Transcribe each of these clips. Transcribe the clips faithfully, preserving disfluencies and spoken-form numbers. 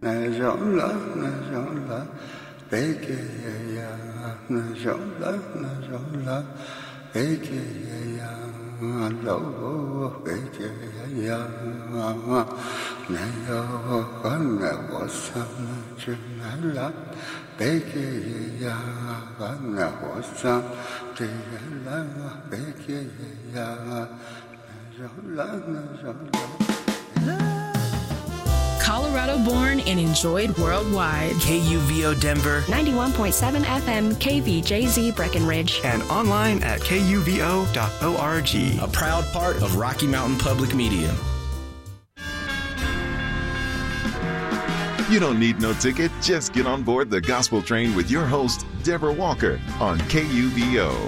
Najola, najola, bekeya, najola, najola, bekeya, alo, bekeya, nayo, naosam, junala, bekeya, naosam, junala, bekeya, najola, najola. Colorado born and enjoyed worldwide. K U V O Denver. ninety-one point seven F M K V J Z Breckenridge. And online at K U V O dot org. A proud part of Rocky Mountain Public Media. You don't need no ticket. Just get on board the Gospel Train with your host, Deborah Walker, on K U V O.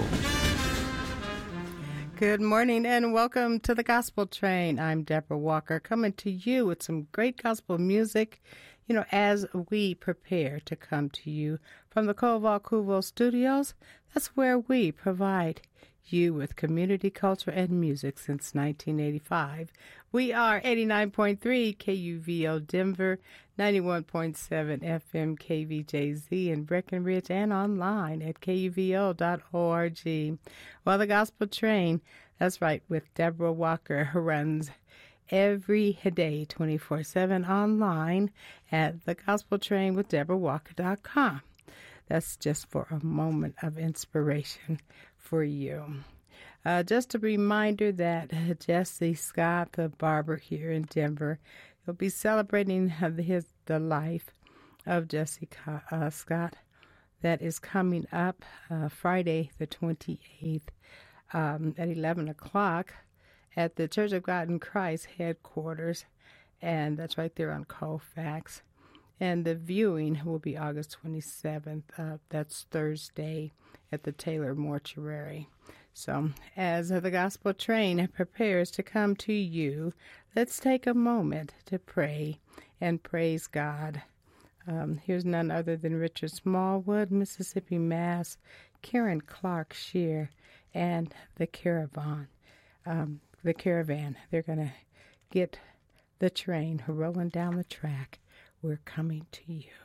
Good morning and welcome to the Gospel Train. I'm Deborah Walker, coming to you with some great gospel music, you know, as we prepare to come to you from the Koval Kuvo Studios. That's where we provide you with community culture and music since nineteen eighty-five. We are eighty-nine point three K U V O Denver, ninety-one point seven F M K V J Z in Breckenridge, and online at K U V O dot org. Well, the Gospel Train, that's right, with Deborah Walker, runs every day, twenty-four seven online at the gospel train with deborah walker dot com. That's just for a moment of inspiration for you. Uh, just a reminder that uh, Jesse Scott, the barber here in Denver, will be celebrating uh, his the life of Jesse uh, Scott. That is coming up uh, Friday the twenty-eighth um, at eleven o'clock at the Church of God in Christ headquarters, and that's right there on Colfax. And the viewing will be August twenty-seventh. Uh, that's Thursday at the Taylor Mortuary. So as the Gospel Train prepares to come to you, let's take a moment to pray and praise God. Um, here's none other than Richard Smallwood, Mississippi Mass, Karen Clark Shear, and the Caravan. Um, the Caravan. They're going to get the train rolling down the track. We're coming to you.